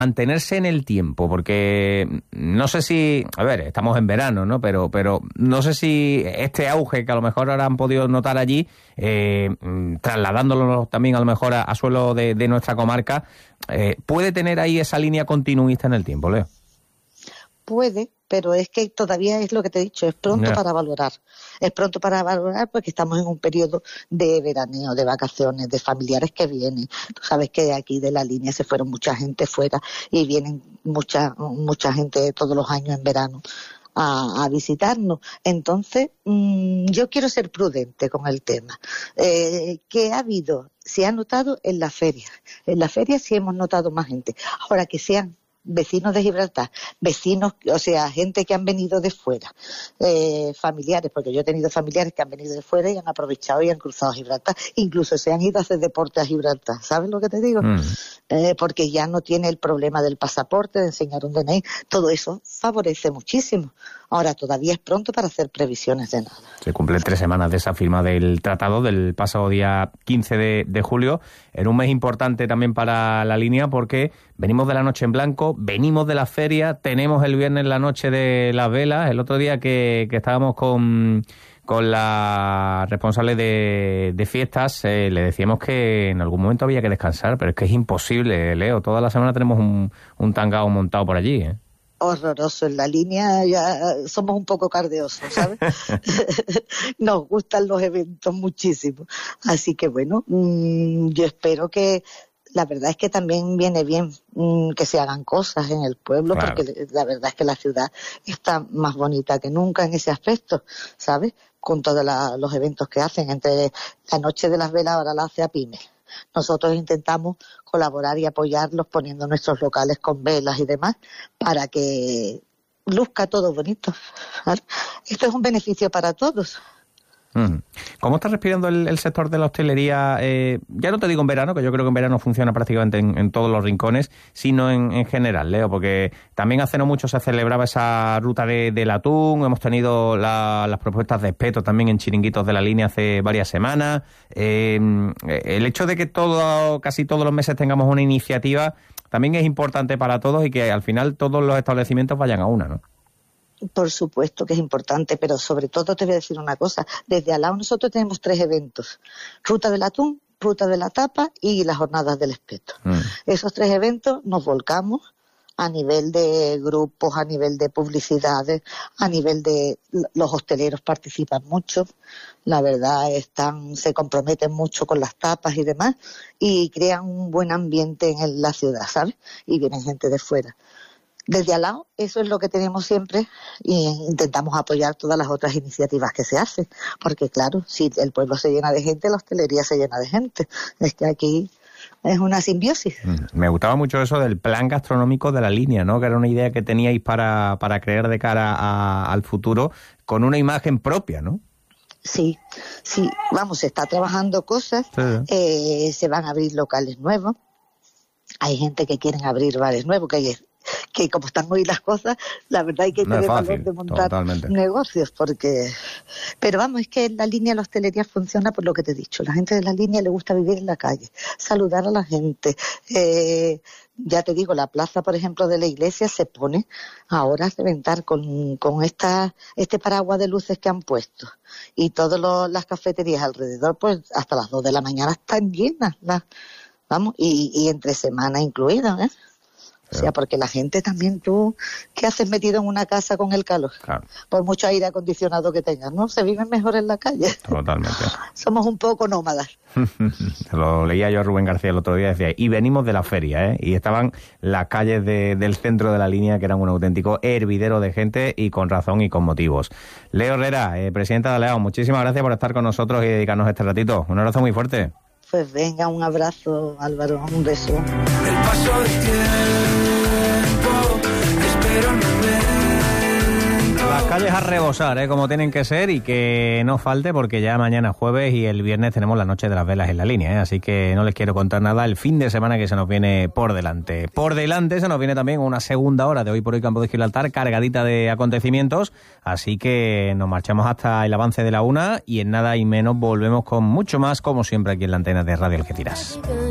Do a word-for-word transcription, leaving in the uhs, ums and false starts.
mantenerse en el tiempo, porque no sé si, a ver, estamos en verano, ¿no? Pero, pero no sé si este auge que a lo mejor ahora han podido notar allí, eh, trasladándolo también a lo mejor a, a suelo de, de nuestra comarca, eh, puede tener ahí esa línea continuista en el tiempo, Leo. Puede, pero es que todavía es lo que te he dicho, es pronto yeah. para valorar. Es pronto para valorar porque estamos en un periodo de veraneo, de vacaciones, de familiares que vienen. Tú sabes que de aquí de la línea se fueron mucha gente fuera y vienen mucha mucha gente todos los años en verano a, a visitarnos. Entonces, mmm, yo quiero ser prudente con el tema. Eh, ¿Qué ha habido? Se ha notado en la feria. En la feria sí hemos notado más gente. Ahora que sean vecinos de Gibraltar, vecinos, o sea, gente que han venido de fuera, eh, familiares, porque yo he tenido familiares que han venido de fuera y han aprovechado y han cruzado a Gibraltar, incluso se han ido a hacer deporte a Gibraltar, ¿sabes lo que te digo? Mm. Eh, porque ya no tiene el problema del pasaporte, de enseñar un D N I, todo eso favorece muchísimo. Ahora todavía es pronto para hacer previsiones de nada. Se cumplen tres semanas de esa firma del tratado del pasado día quince de, de julio, en un mes importante también para la línea porque venimos de la Noche en Blanco, venimos de la feria, tenemos el viernes la Noche de las Velas, el otro día que, que estábamos con, con la responsable de, de fiestas, eh, le decíamos que en algún momento había que descansar, pero es que es imposible, Leo, toda la semana tenemos un, un tangao montado por allí, ¿eh? Horroroso, en la línea ya somos un poco cardeosos, ¿sabes? Nos gustan los eventos muchísimo. Así que bueno, mmm, yo espero que, la verdad es que también viene bien mmm, que se hagan cosas en el pueblo, claro. Porque la verdad es que la ciudad está más bonita que nunca en ese aspecto, ¿sabes? Con todos la, los eventos que hacen, entre la Noche de las Velas ahora la hace APIME. Nosotros intentamos colaborar y apoyarlos poniendo nuestros locales con velas y demás para que luzca todo bonito, ¿vale? Esto es un beneficio para todos. ¿Cómo está respirando el, el sector de la hostelería? Eh, ya no te digo en verano, que yo creo que en verano funciona prácticamente en, en todos los rincones, sino en, en general, Leo, porque también hace no mucho se celebraba esa ruta de, del atún, hemos tenido la, las propuestas de espeto también en chiringuitos de la línea hace varias semanas. Eh, el hecho de que todo, casi todos los meses tengamos una iniciativa también es importante para todos y que al final todos los establecimientos vayan a una, ¿no? Por supuesto que es importante, pero sobre todo te voy a decir una cosa. Desde Alao nosotros tenemos tres eventos. Ruta del atún, Ruta de la Tapa y las Jornadas del Espeto. Mm. Esos tres eventos nos volcamos a nivel de grupos, a nivel de publicidades, a nivel de... Los hosteleros participan mucho, la verdad están se comprometen mucho con las tapas y demás y crean un buen ambiente en la ciudad, ¿sabes? Y vienen gente de fuera. Desde al lado, eso es lo que tenemos siempre y intentamos apoyar todas las otras iniciativas que se hacen, porque claro, si el pueblo se llena de gente, la hostelería se llena de gente. Es que aquí es una simbiosis. Me gustaba mucho eso del plan gastronómico de la línea, ¿no? Que era una idea que teníais para, para creer de cara a, al futuro con una imagen propia, ¿no? Sí, sí, vamos, se está trabajando cosas, sí. eh, se van a abrir locales nuevos, hay gente que quieren abrir bares nuevos, que hay que como están hoy las cosas, la verdad hay que no tener valor de montar totalmente. Negocios, porque... Pero vamos, es que en la línea de la hostelería funciona por lo que te he dicho. La gente de la línea le gusta vivir en la calle, saludar a la gente. Eh, ya te digo, la plaza, por ejemplo, de la iglesia se pone ahora a reventar con, con esta, este paraguas de luces que han puesto. Y todas las cafeterías alrededor, pues hasta las dos de la mañana están llenas. La, vamos, y, y entre semana incluidas, ¿eh? O sea, porque la gente también, tú, ¿qué haces metido en una casa con el calor? Claro. Por mucho aire acondicionado que tengas, ¿no? Se vive mejor en la calle. Totalmente. Somos un poco nómadas. Lo leía yo a Rubén García el otro día, decía, y venimos de la feria, ¿eh? Y estaban las calles de, del centro de la línea, que eran un auténtico hervidero de gente, y con razón y con motivos. Leo Herrera, eh, presidenta de Aleao, muchísimas gracias por estar con nosotros y dedicarnos este ratito. Un abrazo muy fuerte. Pues venga, un abrazo, Álvaro, un beso. El paso del tiempo, espero un momento. Las calles a rebosar, ¿eh? Como tienen que ser, y que no falte, porque ya mañana jueves y el viernes tenemos la Noche de las Velas en la línea, ¿eh? Así que no les quiero contar nada el fin de semana que se nos viene por delante. Por delante se nos viene también una segunda hora de Hoy por Hoy Campo de Gibraltar, cargadita de acontecimientos, así que nos marchamos hasta el avance de la una y en nada y menos volvemos con mucho más, como siempre aquí en la antena de Radio Algeciras.